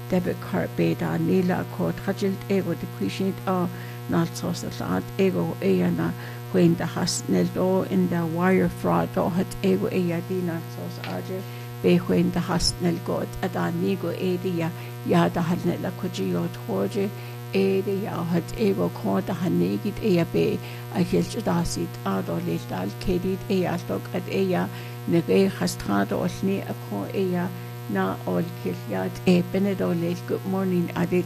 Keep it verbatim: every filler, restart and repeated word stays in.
debit card beta nila ko trajilt ego de quishinit a nalsos at ego eya na when the has neldo in the wire fraud do hat ego eya di nalsos aje be when the has nelgot adanigo edia ya da hat nela kujio toje edia hat ego ko da hanegit eya be a helch dasit ado letal kedit eya tok at eya nege hastrado olni a ko eya na all kilyat e benedolel good morning adit